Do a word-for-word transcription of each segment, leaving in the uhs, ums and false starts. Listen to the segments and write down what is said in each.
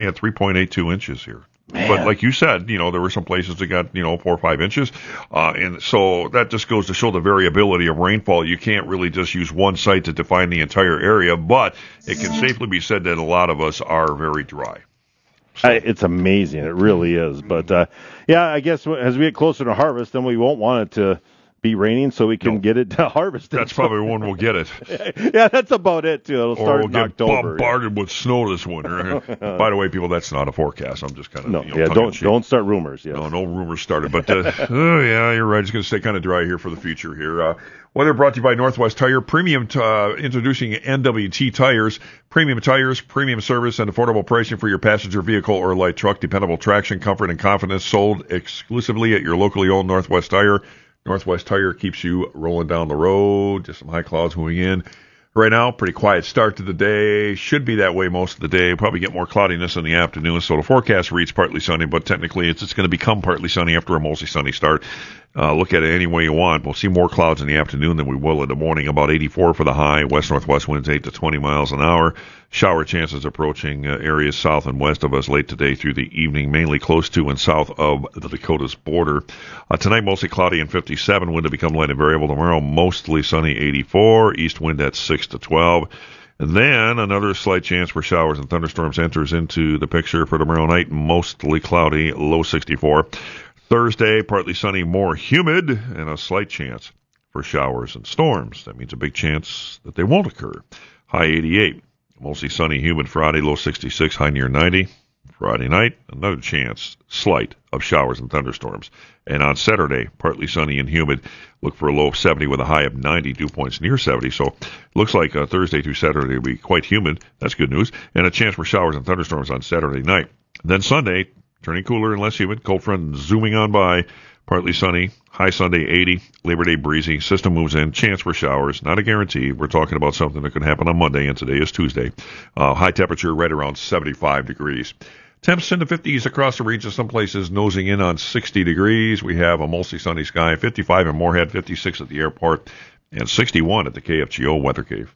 Yeah, three point eight two inches here. Man. But like you said, you know, there were some places that got, you know, four or five inches. Uh, and so that just goes to show the variability of rainfall. You can't really just use one site to define the entire area, but it can safely be said that a lot of us are very dry. So. I, it's amazing. It really is. But, uh, yeah, I guess as we get closer to harvest, then we won't want it to be raining so we can no. get it to harvest. That's probably when we'll get it. Yeah, that's about it, too. It'll or start we'll in get October. bombarded yeah. with snow this winter. By the way, people, that's not a forecast. I'm just kind of, no, you know, yeah, don't don't start rumors. Yes. No, no rumors started. But, uh, oh, yeah, you're right. It's going to stay kind of dry here for the future here. Uh, weather brought to you by Northwest Tire. Premium, t- uh, introducing N W T Tires. Premium tires, premium service, and affordable pricing for your passenger vehicle or light truck. Dependable traction, comfort, and confidence. Sold exclusively at your locally owned Northwest Tire. Northwest Tire keeps you rolling down the road. Just some high clouds moving in. Right now, pretty quiet start to the day. Should be that way most of the day. Probably get more cloudiness in the afternoon. So the forecast reads partly sunny, but technically it's, it's going to become partly sunny after a mostly sunny start. Uh, look at it any way you want. We'll see more clouds in the afternoon than we will in the morning. About eighty-four for the high. West-northwest winds eight to twenty miles an hour. Shower chances approaching uh, areas south and west of us late today through the evening, mainly close to and south of the Dakotas border. Uh, tonight, mostly cloudy and fifty-seven. Wind to become light and variable. Tomorrow, mostly sunny, eighty-four. East wind at six to twelve. And then another slight chance for showers and thunderstorms enters into the picture for tomorrow night. Mostly cloudy, low sixty-four. Thursday, partly sunny, more humid, and a slight chance for showers and storms. That means a big chance that they won't occur. High eighty-eight. Mostly sunny, humid Friday, low sixty-six, high near ninety. Friday night, another chance, slight, of showers and thunderstorms. And on Saturday, partly sunny and humid. Look for a low of seventy with a high of ninety, dew points near seventy. So it looks like uh, Thursday through Saturday will be quite humid. That's good news. And a chance for showers and thunderstorms on Saturday night. Then Sunday, turning cooler and less humid. Cold front zooming on by. Partly sunny. High Sunday, eighty. Labor Day breezy. System moves in. Chance for showers. Not a guarantee. We're talking about something that could happen on Monday, and today is Tuesday. Uh, high temperature right around seventy-five degrees. Temps in the fifties across the region. Some places nosing in on sixty degrees. We have a mostly sunny sky. fifty-five in Moorhead, fifty-six at the airport, and sixty-one at the K F G O Weather Cave.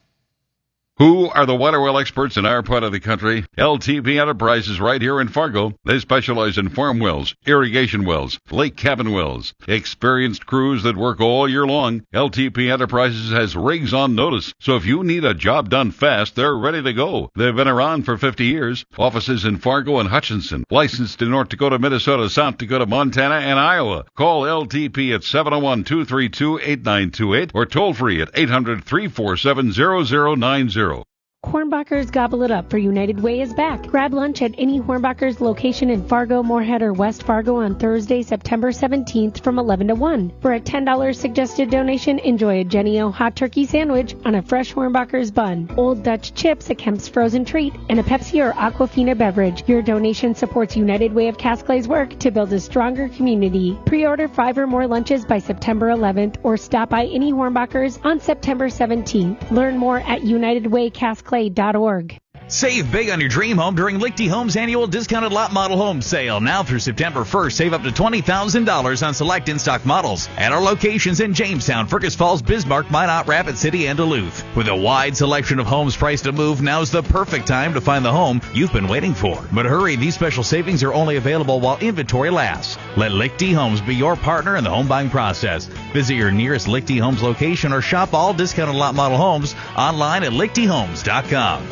Who are the water well experts in our part of the country? L T P Enterprises right here in Fargo. They specialize in farm wells, irrigation wells, lake cabin wells. Experienced crews that work all year long. L T P Enterprises has rigs on notice. So if you need a job done fast, they're ready to go. They've been around for fifty years. Offices in Fargo and Hutchinson. Licensed in North Dakota, Minnesota, South Dakota, Montana, and Iowa. Call L T P at seven oh one, two three two, eight nine two eight or toll free at eight hundred, three four seven, zero zero nine zero. Hornbachers gobble it up, for United Way is back. Grab lunch at any Hornbachers location in Fargo, Moorhead, or West Fargo on Thursday, September seventeenth from eleven to one. For a ten dollars suggested donation, enjoy a Jenny O hot turkey sandwich on a fresh Hornbachers bun, Old Dutch chips, a Kemp's frozen treat, and a Pepsi or Aquafina beverage. Your donation supports United Way of Casclay's work to build a stronger community. Pre-order five or more lunches by September eleventh or stop by any Hornbachers on September seventeenth. Learn more at united way casclay dot org. Save big on your dream home during Lichty Homes annual discounted lot model home sale. Now through September first, save up to twenty thousand dollars on select in-stock models at our locations in Jamestown, Fergus Falls, Bismarck, Minot, Rapid City, and Duluth. With a wide selection of homes priced to move, now's the perfect time to find the home you've been waiting for. But hurry, these special savings are only available while inventory lasts. Let Lichty Homes be your partner in the home buying process. Visit your nearest Lichty Homes location or shop all discounted lot model homes online at lichty homes dot com.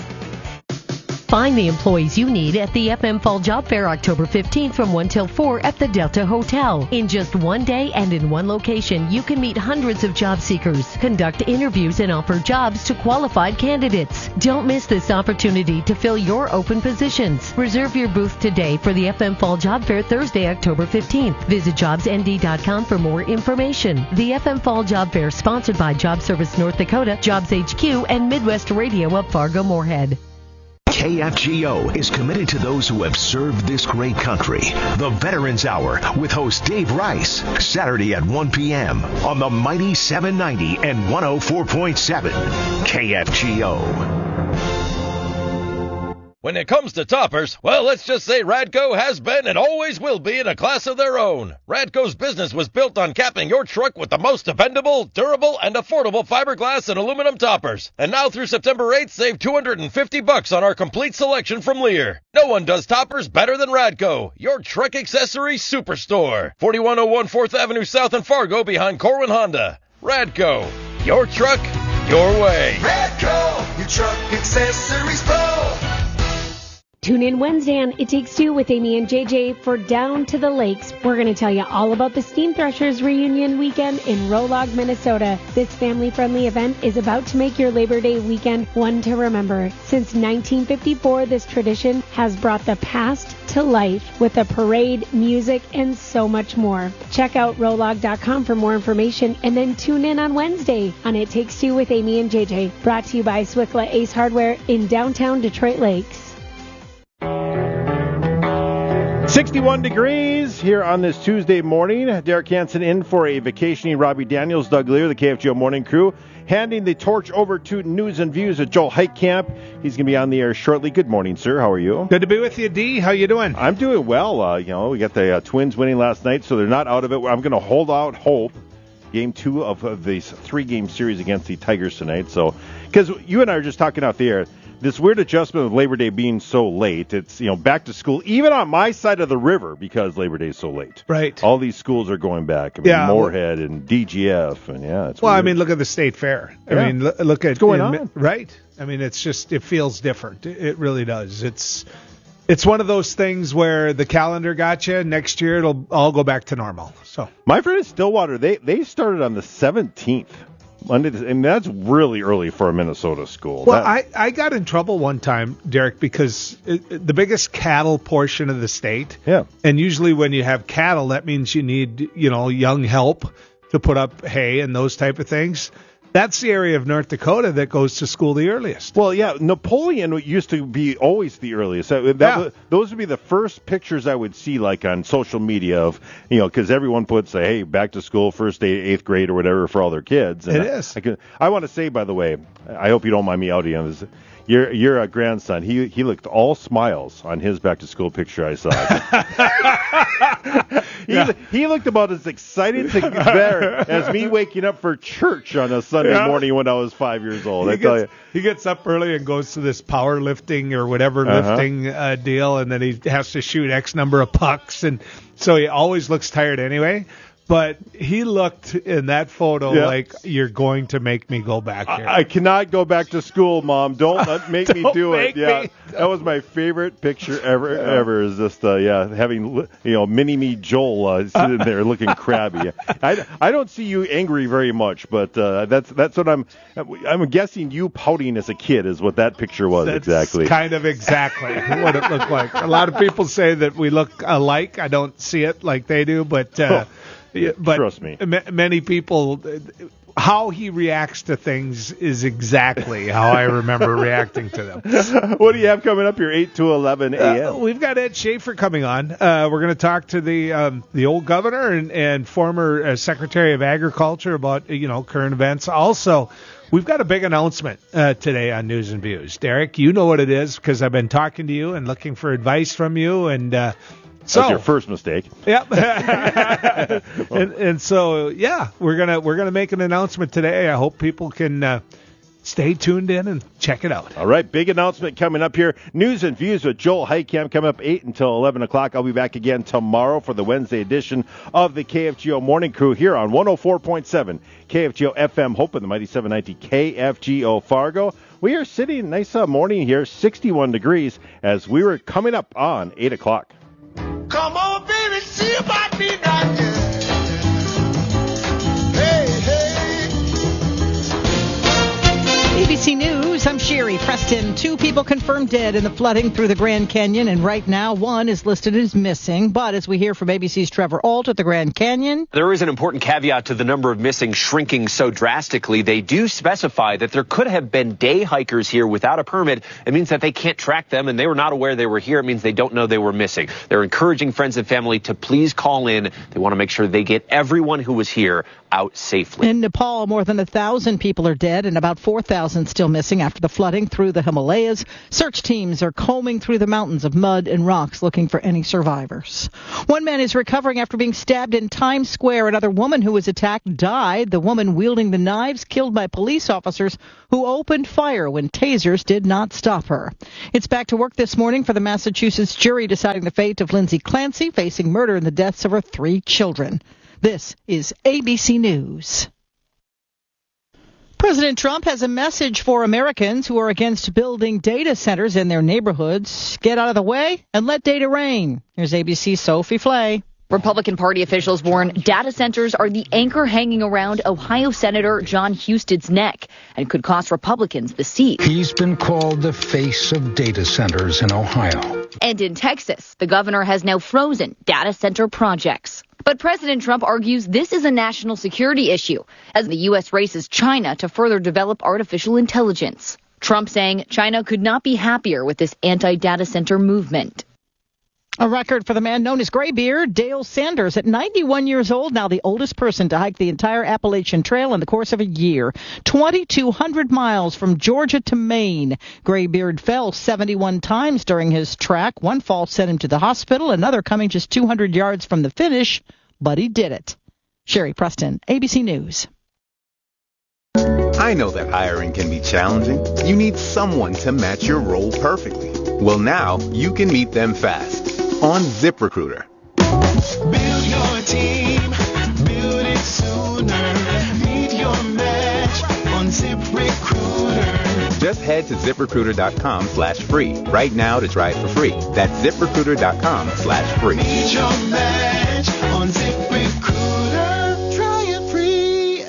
Find the employees you need at the F M Fall Job Fair October fifteenth from one till four at the Delta Hotel. In just one day and in one location, you can meet hundreds of job seekers, conduct interviews, and offer jobs to qualified candidates. Don't miss this opportunity to fill your open positions. Reserve your booth today for the F M Fall Job Fair Thursday, October fifteenth. Visit jobs n d dot com for more information. The F M Fall Job Fair, sponsored by Job Service North Dakota, Jobs H Q, and Midwest Radio of Fargo Moorhead. K F G O is committed to those who have served this great country. The Veterans Hour with host Dave Rice, Saturday at one p.m. on the mighty seven ninety and one oh four point seven K F G O. When it comes to toppers, well, let's just say Radco has been and always will be in a class of their own. Radco's business was built on capping your truck with the most dependable, durable, and affordable fiberglass and aluminum toppers. And now through September eighth, save two hundred fifty bucks on our complete selection from Lear. No one does toppers better than Radco, your truck accessory superstore. forty-one oh one fourth Avenue South in Fargo behind Corwin Honda. Radco, your truck, your way. Radco, your truck accessories pro. Tune in Wednesday on It Takes Two with Amy and J J for Down to the Lakes. We're going to tell you all about the Steam Threshers reunion weekend in Rolog, Minnesota. This family-friendly event is about to make your Labor Day weekend one to remember. Since nineteen fifty-four, this tradition has brought the past to life with a parade, music, and so much more. Check out rolog dot com for more information and then tune in on Wednesday on It Takes Two with Amy and J J. Brought to you by Swickla Ace Hardware in downtown Detroit Lakes. sixty-one degrees here on this Tuesday morning. Derek Hansen in for a vacationing Robbie Daniels. Doug Lear, the K F G O Morning Crew, handing the torch over to News and Views with Joel Heitkamp. He's going to be on the air shortly. Good morning, sir. How are you? Good to be with you, D. How you doing? I'm doing well. Uh, you know, we got the uh, Twins winning last night, so they're not out of it. I'm going to hold out hope. Game two of, of this three-game series against the Tigers tonight. So, because you and I are just talking out the air, this weird adjustment of Labor Day being so late, it's, you know, back to school, even on my side of the river, because Labor Day is so late. Right. All these schools are going back. I mean, yeah, Moorhead and D G F, and yeah, it's well, weird. I mean, look at the State Fair. Yeah. I mean, look, look at what's going in, on. Right. I mean, it's just, it feels different. It, it really does. It's, it's one of those things where the calendar got you. Next year, it'll all go back to normal. So my friend in Stillwater, they they started on the seventeenth. Monday, and that's really early for a Minnesota school. Well, that, I, I got in trouble one time, Derek, because it, it, the biggest cattle portion of the state. Yeah. And usually when you have cattle, that means you need, you know, young help to put up hay and those type of things. That's the area of North Dakota that goes to school the earliest. Well, yeah, Napoleon used to be always the earliest. That, yeah. was, those would be the first pictures I would see, like on social media of, you know, because everyone puts, hey, back to school, first day, eighth grade or whatever for all their kids. And it I, is. I, can, I want to say, by the way, I hope you don't mind me outing on this. Your your uh, grandson, he he looked all smiles on his back to school picture I saw. he yeah. he looked about as excited to there as me waking up for church on a Sunday yeah. morning when I was five years old. He I tell gets, you, he gets up early and goes to this powerlifting or whatever uh-huh. lifting uh, deal, and then he has to shoot X number of pucks, and so he always looks tired anyway. But he looked in that photo yeah. like, you're going to make me go back here. I, I cannot go back to school, Mom. Don't let, make Don't me do make it. Yeah, me. That was my favorite picture ever. Yeah. Ever is just uh, yeah having you know mini me Joel uh, sitting there looking crabby. I, I don't see you angry very much, but uh, that's that's what I'm. I'm guessing you pouting as a kid is what that picture was that's exactly. Kind of exactly what it looked like. A lot of people say that we look alike. I don't see it like they do, but. Uh, Yeah, but trust me. M- many people, how he reacts to things is exactly how I remember reacting to them. What do you have coming up here, eight to eleven a.m.? Uh, we've got Ed Schaefer coming on. Uh, we're going to talk to the um, the old governor and, and former uh, Secretary of Agriculture about, you know, current events. Also, we've got a big announcement uh, today on News and Views. Derek, you know what it is because I've been talking to you and looking for advice from you, and uh, So, that's your first mistake. Yep. and, and so, yeah, we're gonna we're gonna make an announcement today. I hope people can uh, stay tuned in and check it out. All right, big announcement coming up here. News and Views with Joel Heitkamp coming up eight until eleven o'clock. I'll be back again tomorrow for the Wednesday edition of the K F G O Morning Crew here on one oh four point seven K F G O F M Hope and the Mighty seven ninety K F G O Fargo. We are sitting nice uh, morning here, sixty-one degrees, as we were coming up on eight o'clock. Come on, baby, see about me now. Hey, hey. A B C News, I'm Sherry Preston. Two people confirmed dead in the flooding through the Grand Canyon, and right now one is listed as missing. But as we hear from A B C's Trevor Ault at the Grand Canyon, there is an important caveat to the number of missing shrinking so drastically. They do specify that there could have been day hikers here without a permit. It means that they can't track them, and they were not aware they were here. It means they don't know they were missing. They're encouraging friends and family to please call in. They want to make sure they get everyone who was here out safely. In Nepal, more than a thousand people are dead and about four thousand still missing after the flooding through the Himalayas. Search teams are combing through the mountains of mud and rocks looking for any survivors. One man is recovering after being stabbed in Times Square. Another woman who was attacked died. The woman wielding the knives killed by police officers who opened fire when tasers did not stop her. It's back to work this morning for the Massachusetts jury deciding the fate of Lindsay Clancy, facing murder in the deaths of her three children. This is A B C News. President Trump has a message for Americans who are against building data centers in their neighborhoods. Get out of the way and let data reign. Here's A B C's Sophie Flay. Republican Party officials warn data centers are the anchor hanging around Ohio Senator John Huston's neck and could cost Republicans the seat. He's been called the face of data centers in Ohio. And in Texas, the governor has now frozen data center projects. But President Trump argues this is a national security issue as the U S races China to further develop artificial intelligence. Trump saying China could not be happier with this anti-data center movement. A record for the man known as Graybeard, Dale Sanders, at ninety-one years old, now the oldest person to hike the entire Appalachian Trail in the course of a year. twenty-two hundred miles from Georgia to Maine. Graybeard fell seventy-one times during his track. One fall sent him to the hospital, another coming just two hundred yards from the finish, but he did it. Sherry Preston, A B C News. I know that hiring can be challenging. You need someone to match your role perfectly. Well, now you can meet them fast on ZipRecruiter. Build your team, build it sooner. Meet your match on ZipRecruiter. Just head to ZipRecruiter.com slash free right now to try it for free. That's ZipRecruiter.com slash free. Meet your match on ZipRecruiter. Try it free.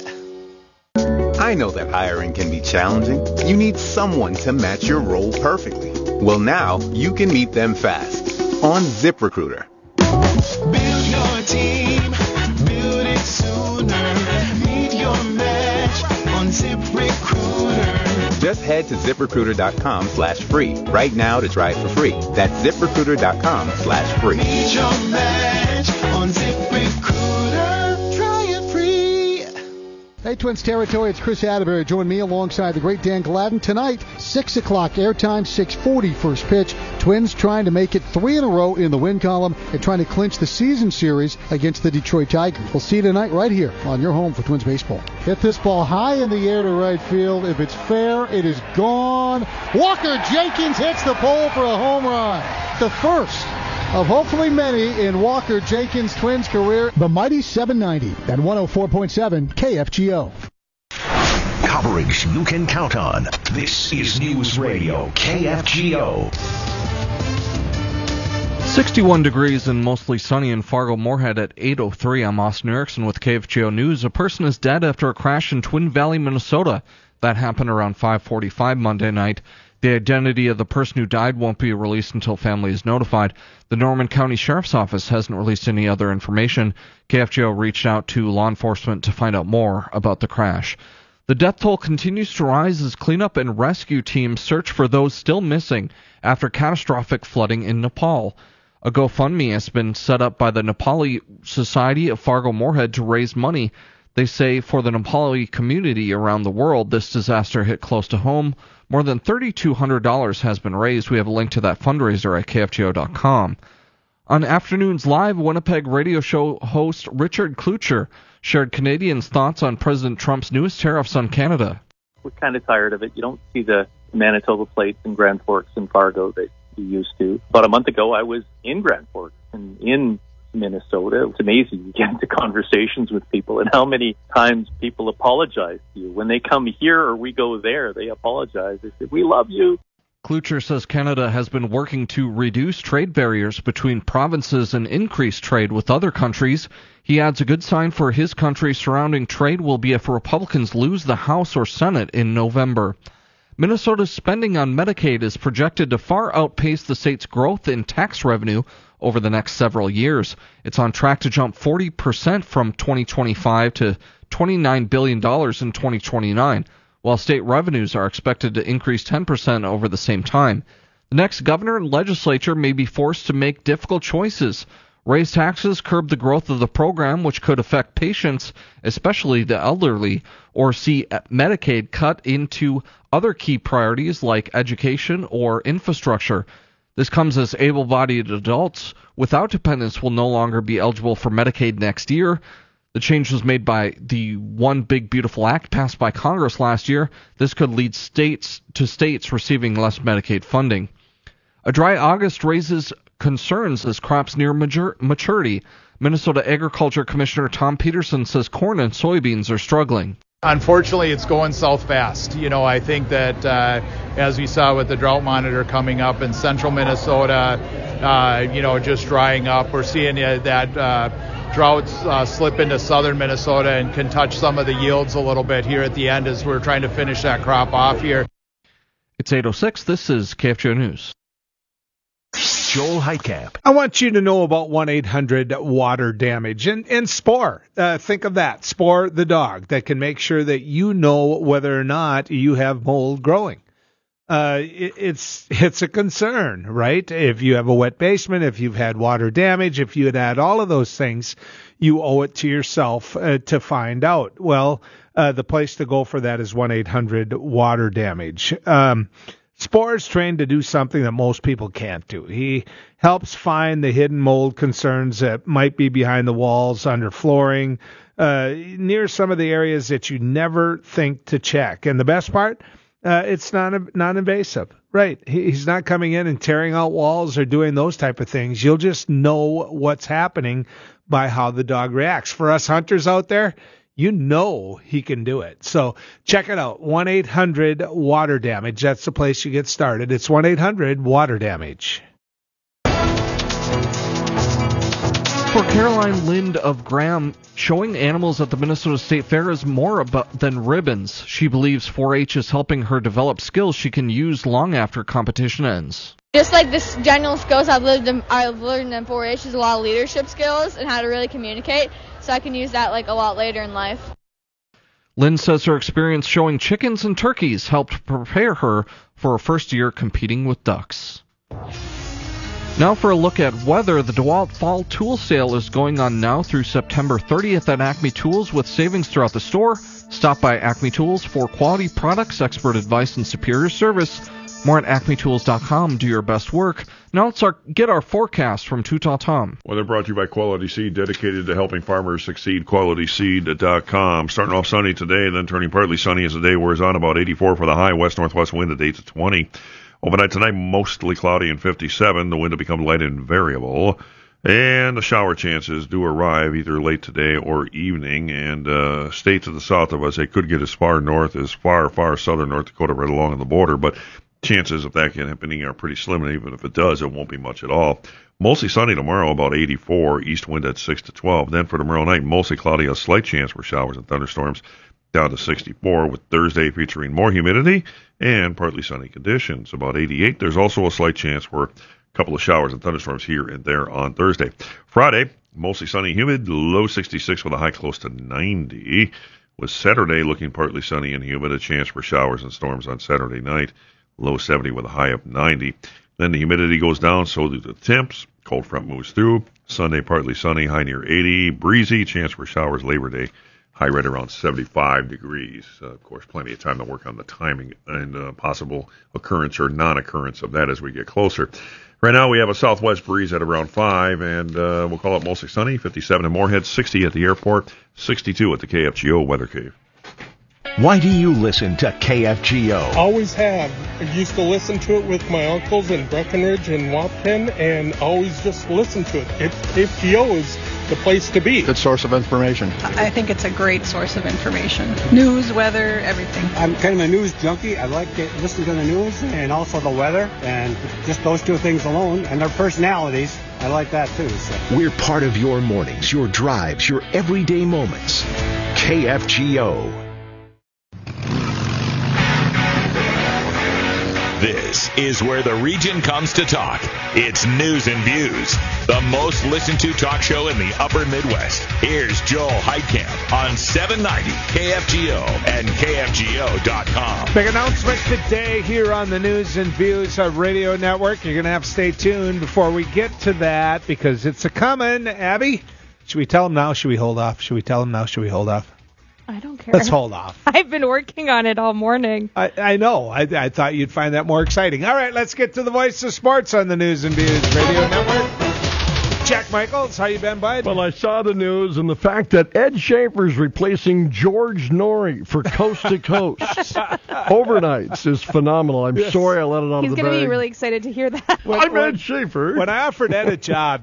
I know that hiring can be challenging. You need someone to match your role perfectly. Well, now you can meet them fast on ZipRecruiter. Build your team, build it sooner. Meet your match on ZipRecruiter. Just head to ZipRecruiter.com slash free right now to try it for free. That's ZipRecruiter.com slash free. Meet your match on ZipRecruiter. Try it free. Hey, Twins territory, it's Chris Atterbury. Join me alongside the great Dan Gladden tonight, six o'clock airtime, six forty first pitch. Twins trying to make it three in a row in the win column and trying to clinch the season series against the Detroit Tigers. We'll see you tonight right here on your home for Twins baseball. Hit this ball high in the air to right field. If it's fair, it is gone. Walker Jenkins hits the pole for a home run. The first of hopefully many in Walker Jenkins' Twins career. The mighty seven ninety at one oh four point seven K F G O. Coverage you can count on. This is News Radio K F G O. sixty-one degrees and mostly sunny in Fargo-Moorhead at eight oh three. I'm Austin Erickson with K F G O News. A person is dead after a crash in Twin Valley, Minnesota. That happened around five forty-five Monday night. The identity of the person who died won't be released until family is notified. The Norman County Sheriff's Office hasn't released any other information. K F G O reached out to law enforcement to find out more about the crash. The death toll continues to rise as cleanup and rescue teams search for those still missing after catastrophic flooding in Nepal. A GoFundMe has been set up by the Nepali Society of Fargo-Moorhead to raise money. They say for the Nepali community around the world, this disaster hit close to home. More than three thousand two hundred dollars has been raised. We have a link to that fundraiser at K F G O dot com. On Afternoons Live, Winnipeg radio show host Richard Klucher shared Canadians' thoughts on President Trump's newest tariffs on Canada. We're kind of tired of it. You don't see the Manitoba plates in Grand Forks and Fargo that you used to. About a month ago, I was in Grand Forks and in Minnesota. It's amazing. You get into conversations with people and how many times people apologize to you. When they come here or we go there, they apologize. They say, we love you. Klucher says Canada has been working to reduce trade barriers between provinces and increase trade with other countries. He adds a good sign for his country surrounding trade will be if Republicans lose the House or Senate in November. Minnesota's spending on Medicaid is projected to far outpace the state's growth in tax revenue over the next several years. It's on track to jump forty percent from twenty twenty-five to twenty-nine billion dollars in twenty twenty-nine, while state revenues are expected to increase ten percent over the same time. The next governor and legislature may be forced to make difficult choices. Raise taxes, curb the growth of the program, which could affect patients, especially the elderly, or see Medicaid cut into other key priorities like education or infrastructure. This comes as able-bodied adults without dependents will no longer be eligible for Medicaid next year. The change was made by the One Big Beautiful Act passed by Congress last year. This could lead states to states receiving less Medicaid funding. A dry August raises concerns as crops near major- maturity. Minnesota Agriculture Commissioner Tom Peterson says corn and soybeans are struggling. Unfortunately, it's going south fast. You know, I think that uh, as we saw with the drought monitor coming up in central Minnesota, uh, you know, just drying up, we're seeing uh, that uh, droughts uh, slip into southern Minnesota and can touch some of the yields a little bit here at the end as we're trying to finish that crop off here. It's eight oh six. This is K F G O News. Joel Heitkamp. I want you to know about one eight hundred water damage and, and Spore. Uh, think of that. Spore the dog that can make sure that you know whether or not you have mold growing. Uh, it, it's it's a concern, right? If you have a wet basement, if you've had water damage, if you had had all of those things, you owe it to yourself uh, to find out. Well, uh, the place to go for that is one eight hundred water damage. Um, Spore is trained to do something that most people can't do. He helps find the hidden mold concerns that might be behind the walls, under flooring, uh, near some of the areas that you never think to check. And the best part, uh, it's not non-invasive. Right. He's not coming in and tearing out walls or doing those type of things. You'll just know what's happening by how the dog reacts. For us hunters out there, you know he can do it. So check it out. one eight hundred water damage. That's the place you get started. It's one eight hundred water damage. For Caroline Lind of Graham, showing animals at the Minnesota State Fair is more about than ribbons. She believes four H is helping her develop skills she can use long after competition ends. Just like this general skills I've lived in, I've learned in four H is a lot of leadership skills and how to really communicate, so I can use that like a lot later in life. Lynn says her experience showing chickens and turkeys helped prepare her for her first year competing with ducks. Now for a look at weather. The DeWalt Fall Tool Sale is going on now through September thirtieth at Acme Tools with savings throughout the store. Stop by Acme Tools for quality products, expert advice, and superior service. More at acme tools dot com. Do your best work. Now let's our, get our forecast from Too Tall Tom. Weather brought to you by Quality Seed, dedicated to helping farmers succeed. quality seed dot com. Starting off sunny today, then turning partly sunny as the day wears on. About eighty-four for the high, west-northwest wind at eight to twenty. Overnight tonight, mostly cloudy and fifty-seven. The wind will become light and variable. And the shower chances do arrive either late today or evening. And uh, stay to the south of us. They could get as far north as far, far southern North Dakota, right along the border. But chances of that happening are pretty slim, and even if it does, it won't be much at all. Mostly sunny tomorrow, about eighty-four, east wind at six to twelve. Then for tomorrow night, mostly cloudy, a slight chance for showers and thunderstorms, down to sixty-four, with Thursday featuring more humidity and partly sunny conditions, about eighty-eight. There's also a slight chance for a couple of showers and thunderstorms here and there on Thursday. Friday, mostly sunny, humid, low sixty-six with a high close to ninety. With Saturday looking partly sunny and humid, a chance for showers and storms on Saturday night. Low seventy with a high of ninety. Then the humidity goes down, so do the temps. Cold front moves through. Sunday, partly sunny, high near eighty. Breezy, chance for showers Labor Day. High right around seventy-five degrees. Uh, of course, plenty of time to work on the timing and uh, possible occurrence or non-occurrence of that as we get closer. Right now, we have a southwest breeze at around five, and uh, we'll call it mostly sunny. fifty-seven in Moorhead, sixty at the airport, sixty-two at the K F G O Weather Cave. Why do you listen to K F G O? Always have. I used to listen to it with my uncles in Breckenridge and Waupun, and always just listen to it. it. K F G O is the place to be. Good source of information. I think it's a great source of information. News, weather, everything. I'm kind of a news junkie. I like to listen to the news and also the weather, and just those two things alone, and their personalities. I like that too. So. We're part of your mornings, your drives, your everyday moments. K F G O. This is where the region comes to talk. It's News and Views, the most listened to talk show in the upper Midwest. Here's Joel Heitkamp on seven ninety K F G O and K F G O dot com. Big announcement today here on the News and Views of Radio Network. You're going to have to stay tuned before we get to that because it's a coming. Abby, should we tell them now? Should we hold off? Should we tell them now? Should we hold off? I don't care. Let's hold off. I've been working on it all morning. I, I know. I, I thought you'd find that more exciting. All right, let's get to the voice of sports on the News and Views Radio Network. Jack Michaels, how you been, bud? Well, I saw the news and the fact that Ed Schaefer's replacing George Norrie for Coast to Coast overnights is phenomenal. I'm Yes. sorry I let it out He's of the going to bag. be really excited to hear that. I'm Ed Schaefer. When I offered Ed a job,